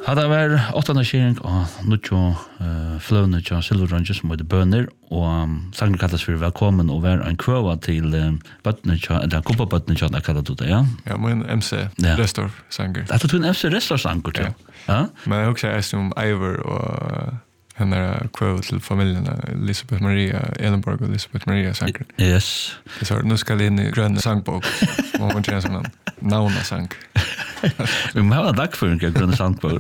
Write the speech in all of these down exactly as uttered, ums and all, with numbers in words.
Hade var åttande kering och nu så flöna till Silver Rangers med bönner och sangen kallas för välkommen och var en kvöva till Button eller Kupa Button jag kallar det ja. Ja, men M C Restor sanger. Det är en M C Restor sanger då. Ja. Men jag också är som Ivor och hennar kvöva till familjen Elisabeth Maria Elenborg och Elisabeth Maria sanger. Yes. Så nu ska in i grön sangbok. Vad man känner som en nauna sang. Vi må ha en dag for en grønne sandbord.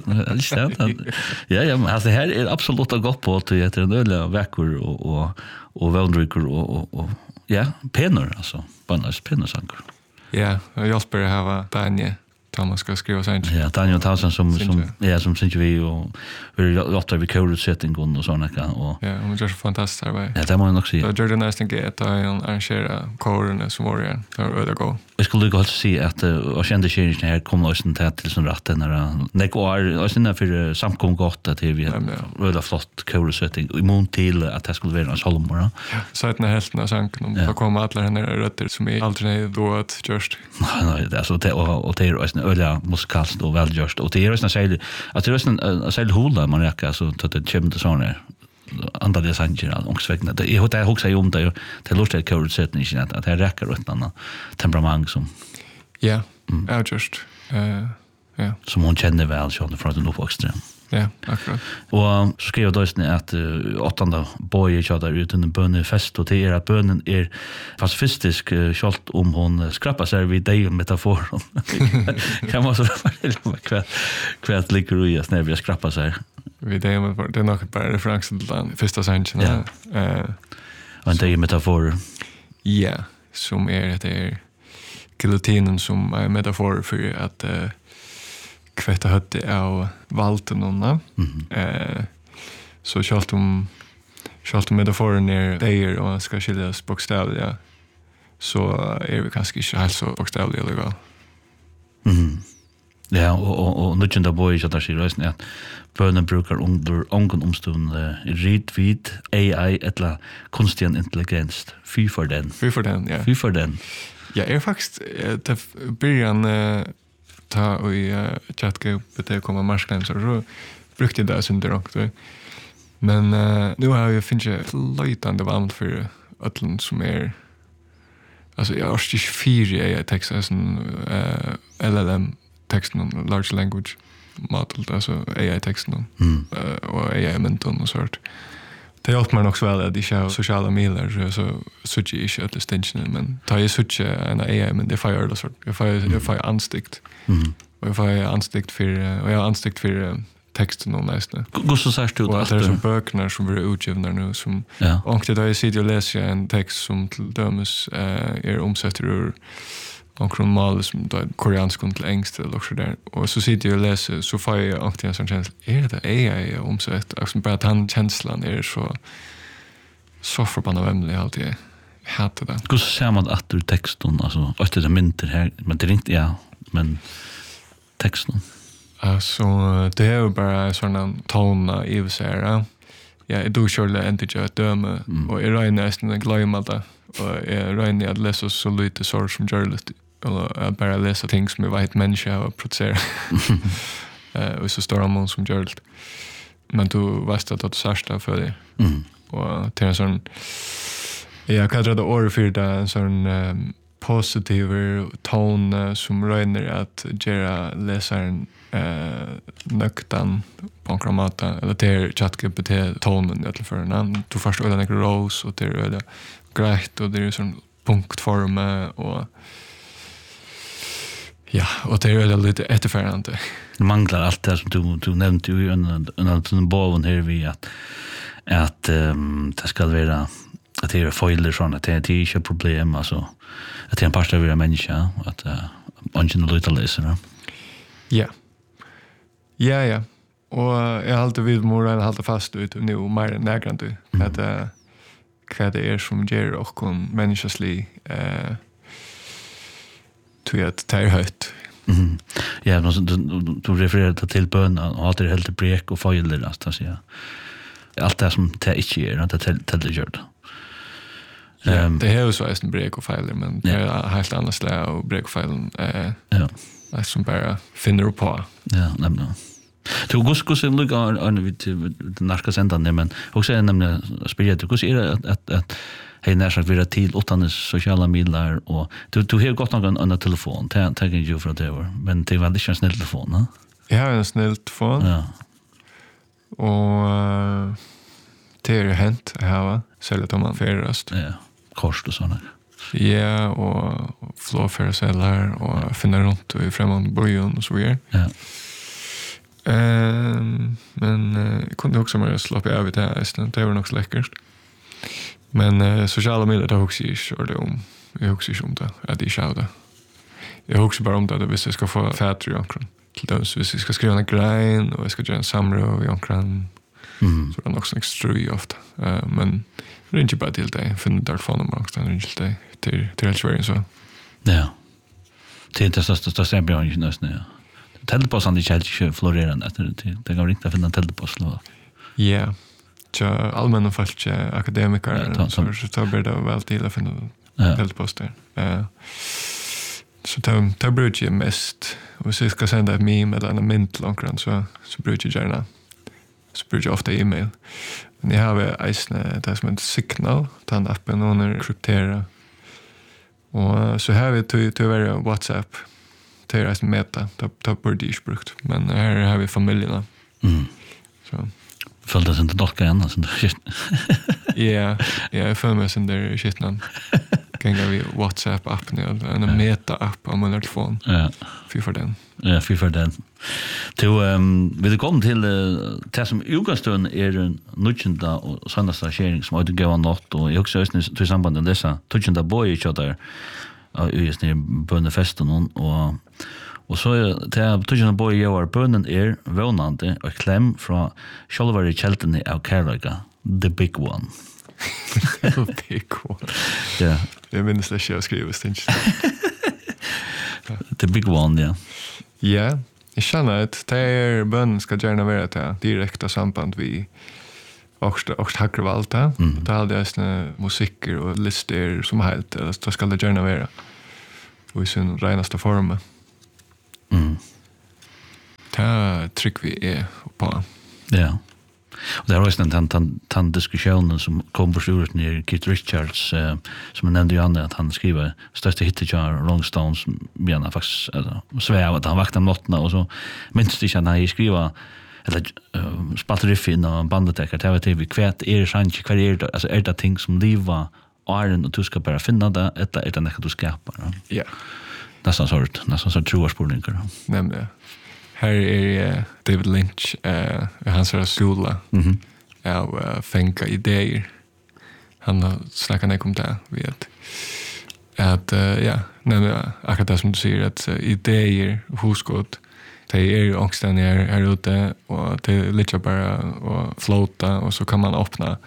Ja, ja, men altså her er absolutt å gå på til etter en øyelig vekker og, og, og vevndrykker og, og, og ja, penner, altså. Bannars pennersanger. Ja, og Jasper har Daniel Thomas skal skrive sanger. Ja, Daniel Townsend som, som, ja, som synes vi og vi har gjort det ved kjørutsettingen og sånn ikke. Og, ja, og vi gjør så fantastisk arbeid. Ja, det må jeg nok si. Så gjør det nesten ikke at han arrangerer kårene som var igjen. Det var øde å gå. Jeg skulle ikke holde si at uh, kjente kjeringen her kom også til, til sånn rett denne nek år, også innenfor samkom godt at vi har veldig flott kjørutsetting i mån til at det skulle være en solmor. Ja, så er det helten av sangen. Da kom alle henne røtter som jeg aldri nei dået gjørst. Nei, nei, det er så, og, og det er også øyelig musikalsk og velgjørst. Og det er også særlig, at det er også en særlig hula man rekker, så det kommer til sånn her. Andra det sanger ångsvägna. Det är det också om det det lustigt kjørutsetning att det räcker åt någon temperament som ja, ja just eh ja som hon känner väl så från den uppväxten. Ja, akkurat. Och så skrev då sen att åttonde boy jag där ute en bönefest och det är att bönen är pacifistisk skalt om hon skrappar sig vid dig metafor. Kan man så kvärt kvärt ligger ju när vi skrappar sig. Vi det är det är nog bara referens till den första sanchen. Ja. Eh och det är metafor. Ja, som är det är guillotinen som är metafor för att uh, kvätta hötte av valten och mm. eh så skalt om skalt om metaforen är där och ska skiljas bokstavligt ja. Så är vi kanske inte helt så bokstavligt eller vad. Mhm. Ja, og, og, og nødgjende bøy så der sier røysen at bønnen brukar under ången omstående rid vid A I eller kunstig intelligens. Fy for den. Fy for den, ja. Fy for den. Ja, er faktisk til byrjan uh, ta og i uh, ChatGPT kommer marsklemser, så brukte jeg det synder også. Men uh, nu har jeg finnet løytende varmt for øtlen som er altså jeg har ikke fire A I-tekster som uh, L L M texten large language model alltså A I texten mm. uh, och A I menton och sånt. Det hjälper mig också väl att det är sociala medier så så är inte ett extension men tar ju such en A I men det fire så if I if I unsticked. Mm. Och if I unsticked för och jag unsticked för texten och nästan. Hur så säger du att det är som böcker som blir utgivna nu som ja. Och det där sitter och läser en text som till dömes uh, är omsätter ur omkring mal som då koreansk till engelskt eller så där och så sitter jag och läser så får jag alltid en sån känsla är det A I omsatt alltså bara att han känslan är så så förbannat vemlig alltid hatar det. Hur ser man att du texten alltså att det är mynter här men det är inte ja men texten alltså det är ju bara såna tona i sig ja jag då kör det inte jag döma och är det nästan glömma det och är rätt att läsa så lite sorts som journalist eller bara läsa ting som är helt människa och producera. Eh och så står man som journalist. Men du vet att det är särskilt för det. Mm. Och till en sån jag kallar det ord för det en sån um, positiv ton som röner att göra läsaren eh nöktan på grammatika eller till ChatGPT tonen i alla fall. Du förstår den rose och det är det grejt och det är sån punktform och ja, och det är lite efterfärande. Det manglar allt det som du, du nämnde ju under den boven här vi att att um, det ska vara att det är foiler sån att det är inte problem alltså att det är en part av en människa att ungen uh, lite läser. Ja. Ja, ja. Och jag har alltid vid morgon hålla fast ut nu mer nägrande mm. att uh, vad det är som ger och kon människoslig eh tror jag att det är högt. Mhm. Ja, du, du, du refererar till bön och allt det helt brek och foiler alltså så ja. Allt det som det inte är att det det gör det. Ja, um, det är ju så att en brek och foiler men det är helt annat slag och brek och foilen eh ja. Det som bara finner på. Ja, nämligen. Du gus gus en lugg an vid den narska sendan men också är nämligen spelet gus är det att att hej när så vira till åttan sociala medier och du du har gått någon annan telefon ta ta ju för det var men det var inte en snäll telefon va? Jag har en snäll telefon. Ja. Och det är hänt här så att man färrast. Ja. Kost och såna. Ja, och flåfärsellar och finna runt i främmande bojon och så vidare. Ja. Um, men uh, jag kunde också mer slappa av i det här. Det var nog så läckert. Men uh, sociala medier, det har också inte om. Jag har också inte om det. Att det är det. Jag har också bara om det. Hvis jag ska få fäder i omkring. Till döms, hvis jag ska skriva en grein och jag ska göra en samråd i omkring. Mm. Så det är nog sån extra ofta. Uh, men det är inte bara till dig. Finna telefonnummer också. Det är inte till dig. Till, till helt Sverige så. Ja. Till det största största är bra inte nästan, ja. Teleposten det inte florerande efter det. Det kan riktigt finna en telepost. Ja. Ja, allmänna folk akademiker ja, så så tar det väl till att finna ja. teleposter. Eh. Så tar tar brukar mest och så ska sända ett meme eller en mint långt så så brukar jag gärna. Så brukar jag ofta e-mail. Men jag har isne det som en signal den appen och när kryptera. Och så har vi till till WhatsApp. Det är ett meta, det har borde inte brukt. Men här har vi familjerna. Mm. Så. Följde det inte dock igen? Ja, jag följer mig sen där skitnan. Gänga vi WhatsApp-appen, en meta-app på min telefon. Ja. Fy för den. Ja, fy för den. Till, um, vill du komma till uh, det som utgångstund är en nutjenda och söndagsdag sharing som har inte gått något. Och jag också till i samband med dessa nutjenda boj i tjata i just nere bönefesten och och så det är tjata boj jag var bönen är vånande och kläm från själva kälten av Kärlaga, the big one. The big one. Ja. Jag minns det jag skrev ständigt. The big one, ja. Ja, jag känner att det är bönen ska gärna vara till direkta samband vi och och tackar valta. Mm. Det hade jag såna musiker och lister som helt det ska det gärna vara. Och i sin renaste form. Mm. Det tryck vi är på. Ja. Och det är också en tan tan diskussionen som kom på slutet ner Keith Richards eh, som nämnde ju andra att han skriver största hitet av Rolling Stones menar faktiskt alltså svär att han vaknar nattna och så minst det när han skriver eller uh, spaltriff in och bandetäcker det var det vi kvärt är chans kvar är det alltså är det ting som liva Iron och du ska bara finna det eller är det något du skapar. Ja. Nästan sort nästan så tror jag spårningar. Nämligen. Här är David Lynch eh uh, han sa skola. Mhm. Ja, uh, fänka idéer. Han har snackat ner om det vet. Att uh, ja, nämligen akkurat det som du säger att uh, idéer huskott det är ju också när här ute och det är lite bara och floata och så kan man öppna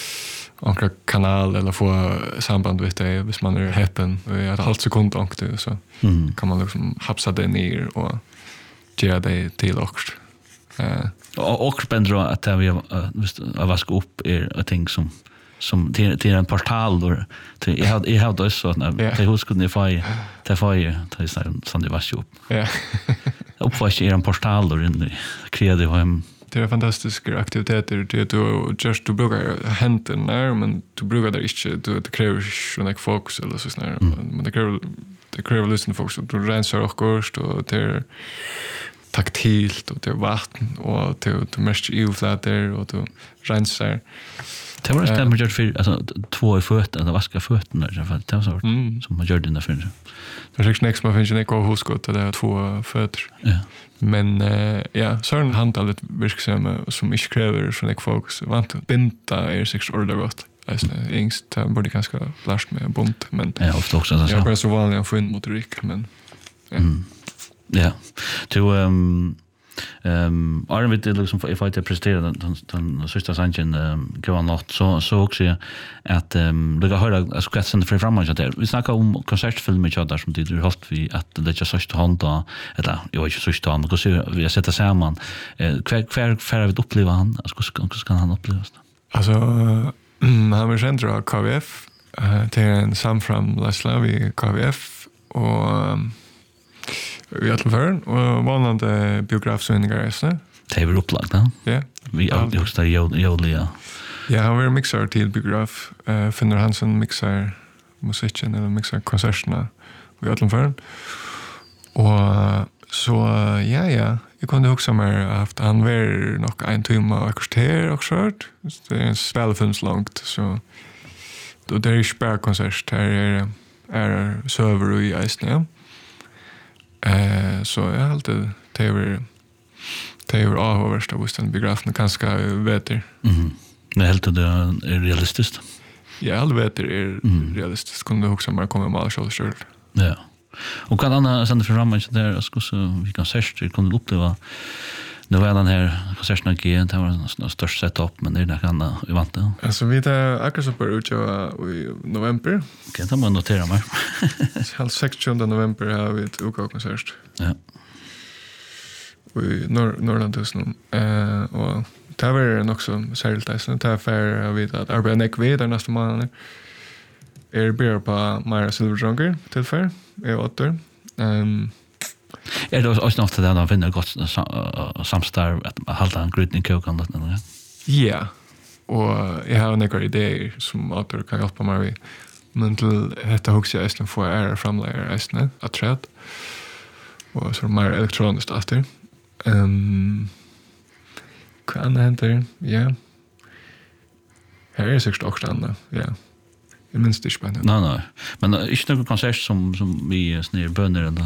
en kanal eller få samband med det om man är häpen och ett halvt sekund och det så mm. kan man liksom hapsa det ner och göra det till också. Eh och och spendra att vi har vaska upp är ett ting som som till till en portal då till jag hade jag hade så att det hus kunde få ta få ta sån det var så. Ja. Uppfast är en portal då in kreativ hem. Det är fantastiska aktiviteter det du just du brukar hämta när men du brukar det inte du det kräver sån ek fokus eller så snär men det kräver det kräver lyssna fokus du rensar och kost och det taktilt och det vatten och det det mest uvflatter och du rensar. Det var det man gör för alltså två i fötterna att vaska fötterna så för det var så som man gör det där för. Det är inte nästa man finns inte gå huskott det är två fötter. Ja. Men uh, ja, så är en handtalet verksamma som inte kräver sån ek fokus. Vant binta är sex order gott. Alltså ingst borde ganska last med bunt men ja, ofta också så. Jag är bara så vanlig att få in motorik men ja. Mm. Ja. Till ehm ehm Arne vet det liksom if I to prestera den den sista sanchen ehm gå natt så så också att ehm det går höra att skratsen för framåt där. Vi snackar om konsertfilmer och där som det du har vi att det är så så handa eller jag vet inte så stan och så vi sätter samman eh kvar kvar för att uppleva han alltså hur kan han upplevas? Alltså han var centra K V F eh till en samfram Laslavi K V F och vi har till förrän och vanande biografsynningar Det är väl upplagt, va? Ja. Vi har också där joliga. Ja, han var mixar till biograf. Uh, Finner Hansen mixar musiken eller mixar konserterna i Ötlandfören. Och så, ja, ja. Jag kunde också mer haft han var nog en timme och kvarter och kört. Det är en spelfilms långt, så då det är spärkonsert. Här är, är server i Eisne. Uh, så jag har alltid det var det var avhåverst av den biografen ganska veter. Mhm. Men helt det är realistiskt. Ja, alla veter är mm. realistiskt. Kunde också mer komma med all själv. Ja. Och kan andra sända för rammen där så så vi kan särskilt kunde uppleva nu var den här konserten G det var en störst setup men det är kan vi vant det. Alltså vi där akkurat så på utgåva i november. Okej, då man notera mig. Halv sextonde november har vi ett U K-konsert. Ja. I norr Norrlands nu. Eh och det var också särskilt där det för jag vet att arbeta näck vid där nästa månad. Är ber på Mara Silver Drunker till för är åter. Ehm är det också något där de finner gott samstarv att hålla en grutning kokan då eller? Ja. Och jag har några idéer som åter kan hjälpa mig vid. Men till detta också är det för är framlägger är att träd. Och så mer elektroniskt efter. Ehm kan händer ja. Här är säkert också andra. Ja. Jag minns det spännande. Nej nej. Men är inte någon konsert som som vi snir bönder eller?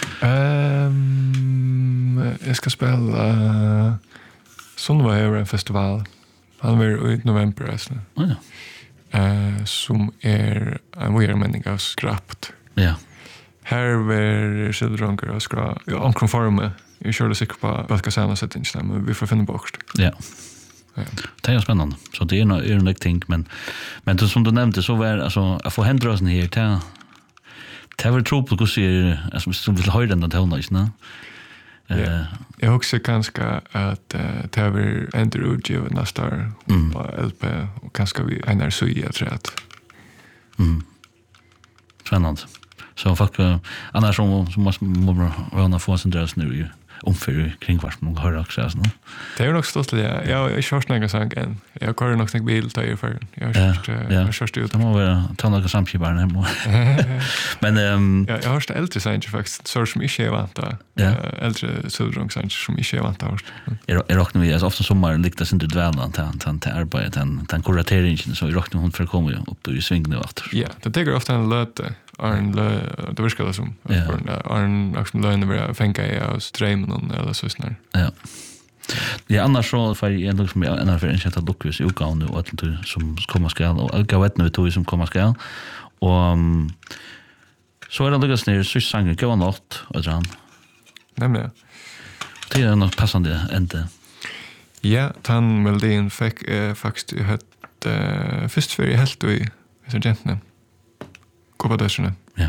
Ehm jag ska spela uh, Sundsvall festival. Han var i november alltså. Ja. Eh som är en weird av skrapt. Ja. Här var Silverdrunker och skra. Ja, omkonforme. Jag körde säkert på Balka Sana settings men vi får finna bort. Ja. Ja. Det är spännande. Så det är en är en ting men men det som du nämnde så var alltså att få händelsen här till det var tro på hur ser alltså som vill höra den där tonen, va? Eh jag också kanske att det var ändå utgivet nästa år på L P och kanske vi en så i tror jag. Mm. Spännande. Så fuck uh, annars som som måste man röna få sin dress nu ju omför kring vart man hör också alltså. Det är nog stort det. Jag jag kör snäga sång igen. Jag kör nog snäga bil till för. Jag kör jag kör ut. Det måste vara ta några samskipare hemma. Men ehm ja, jag har ställt äldre sång faktiskt så som inte är vant att äldre Silverdrunk sång som inte är vant att. Är är rocknar vi alltså ofta sommar liktas inte dvällan till till till arbete den den kurateringen så i rocknar hon för komma upp i sving nu efter. Ja, det tar ofta en löte. Arn lö det viskar det som Arn också löne vara fänka i av streamen eller så snär. Ja. Ja, annars så för en liksom en av en chatta dokus i utgåvan nu att som kommer ska och jag vet nu två som kommer ska och så är det lugas ner så sånger gå natt och dran. Nämligen. Det är nog passande inte. Ja, han melodin fick eh, faktiskt hött eh, först för i helt och i sergeanten. Koppadationen. Ja.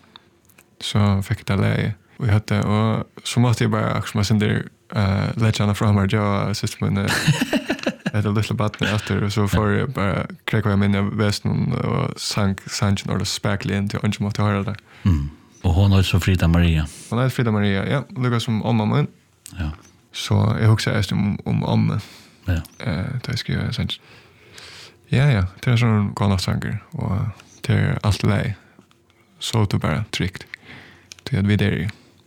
Så fick det läge. Och jag hade och så måste jag bara också man sänder eh legenda från mig jag systemen det är lite bättre efter så får jag bara kräka jag mina västen och sank sanchen eller sparkle in till och jag måste höra det. Mm. Och hon är så Frida Maria. Hon är Frida Maria. Ja, lukar som om mamma. Ja. Så jag också är om om om. Ja. Eh det ska jag sen. Ja ja, det är sån konstsanger och det är allt lei. Så det bara tryckt. Det är vidare.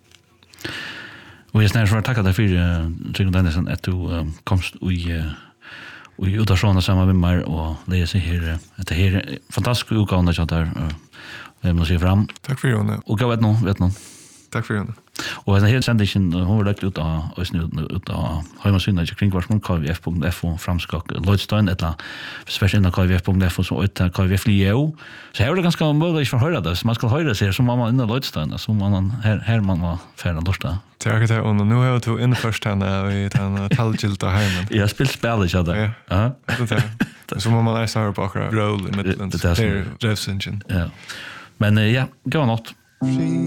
Och jag snär så tacka dig för tycker den sen att du komst i och ju där såna samma med mig och läsa här att det här fantastiskt utgåva att där jag måste se fram. Tack för det. Och jag vet nog, vet nog. Tack för det. Och den här sändningen hon var lagt ut av oss nu ut av hemsidan kring vars man kan vi f punkt f och framskak Lloydstein eller speciellt kan vi f punkt f så ut kan vi flyga så här är det ganska möjligt för höra det så man ska höra sig som man inne Lloydstein så man här här man var färdig då. Tack det och nu har jag tog in först henne i den talgilta hemmen. Jag spelar spel jag där. Ja. Det så man är så här på akra roll i mitten. Det är Revsingen. Ja. Men ja, gå något.